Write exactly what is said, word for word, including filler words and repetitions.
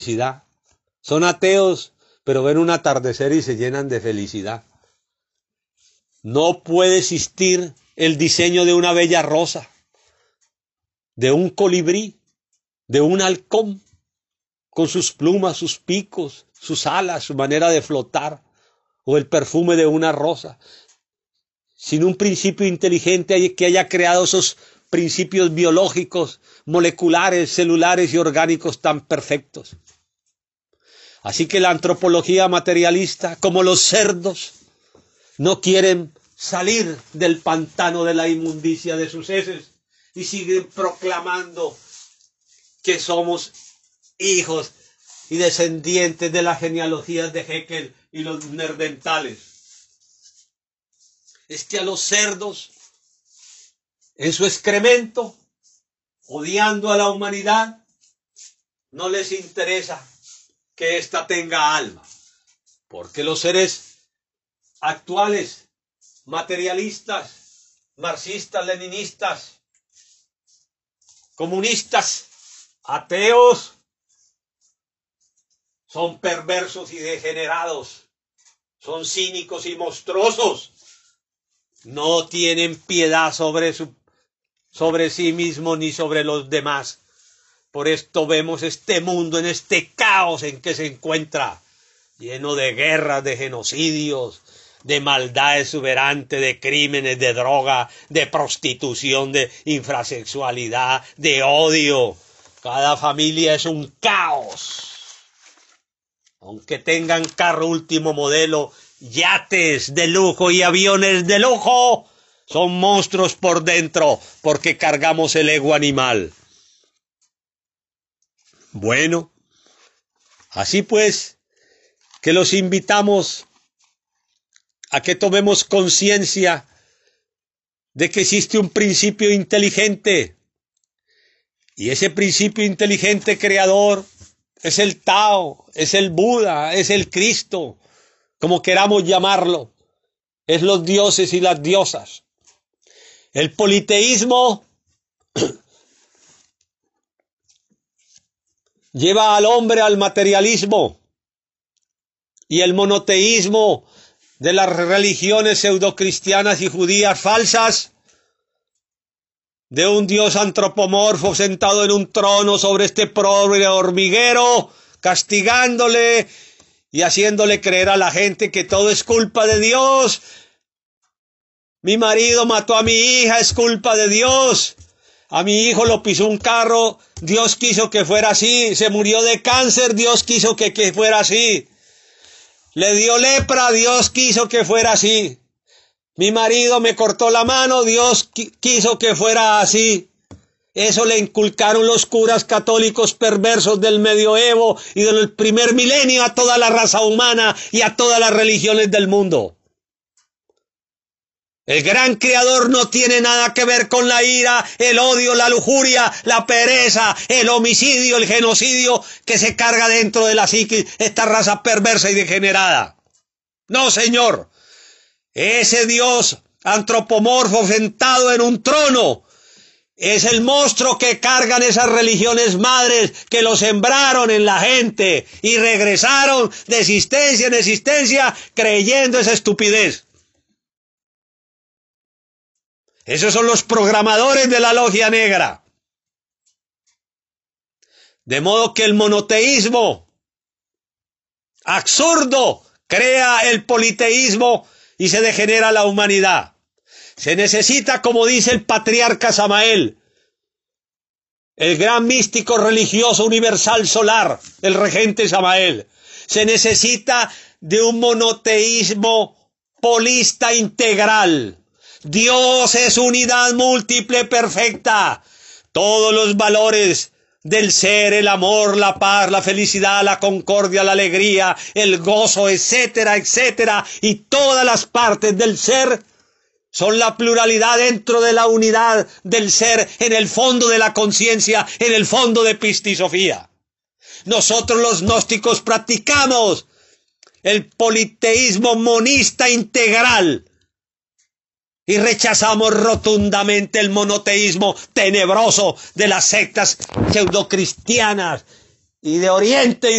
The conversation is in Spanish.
felicidad. Son ateos, pero ven un atardecer y se llenan de felicidad. No puede existir el diseño de una bella rosa, de un colibrí, de un halcón, con sus plumas, sus picos, sus alas, su manera de flotar, o el perfume de una rosa, sin un principio inteligente que haya creado esos principios biológicos, moleculares, celulares y orgánicos tan perfectos. Así que la antropología materialista, como los cerdos, no quieren salir del pantano de la inmundicia de sus heces y siguen proclamando que somos hijos y descendientes de las genealogías de Haeckel y los neandertales. Es que a los cerdos, en su excremento, odiando a la humanidad, no les interesa que ésta tenga alma, porque los seres actuales, materialistas, marxistas, leninistas, comunistas, ateos, son perversos y degenerados, son cínicos y monstruosos, no tienen piedad sobre, su, sobre sí mismos ni sobre los demás. Por esto vemos este mundo en este caos en que se encuentra, lleno de guerras, de genocidios, de maldad exuberante, de crímenes, de droga, de prostitución, de infrasexualidad, de odio. Cada familia es un caos. Aunque tengan carro último modelo, yates de lujo y aviones de lujo, son monstruos por dentro porque cargamos el ego animal. Bueno, así pues, que los invitamos a que tomemos conciencia de que existe un principio inteligente, y ese principio inteligente creador es el Tao, es el Buda, es el Cristo, como queramos llamarlo, es los dioses y las diosas. El politeísmo lleva al hombre al materialismo, y el monoteísmo de las religiones pseudocristianas y judías falsas, de un dios antropomorfo sentado en un trono sobre este pobre hormiguero, castigándole y haciéndole creer a la gente que todo es culpa de Dios. Mi marido mató a mi hija, es culpa de Dios. A mi hijo lo pisó un carro, Dios quiso que fuera así. Se murió de cáncer, Dios quiso que, que fuera así. Le dio lepra, Dios quiso que fuera así. Mi marido me cortó la mano, Dios qui- quiso que fuera así. Eso le inculcaron los curas católicos perversos del medioevo y del primer milenio a toda la raza humana y a todas las religiones del mundo. El gran creador no tiene nada que ver con la ira, el odio, la lujuria, la pereza, el homicidio, el genocidio que se carga dentro de la psiquis esta raza perversa y degenerada. No, señor. Ese Dios antropomorfo sentado en un trono es el monstruo que cargan esas religiones madres que lo sembraron en la gente y regresaron de existencia en existencia creyendo esa estupidez. Esos son los programadores de la logia negra. De modo que el monoteísmo absurdo crea el politeísmo y se degenera la humanidad. Se necesita, como dice el patriarca Samael, el gran místico religioso universal solar, el regente Samael, se necesita de un monoteísmo polista integral. Dios es unidad múltiple perfecta. Todos los valores del ser, el amor, la paz, la felicidad, la concordia, la alegría, el gozo, etcétera, etcétera, y todas las partes del ser son la pluralidad dentro de la unidad del ser, en el fondo de la conciencia, en el fondo de Pistisofía. Nosotros los gnósticos practicamos el politeísmo monista integral y rechazamos rotundamente el monoteísmo tenebroso de las sectas pseudocristianas y de Oriente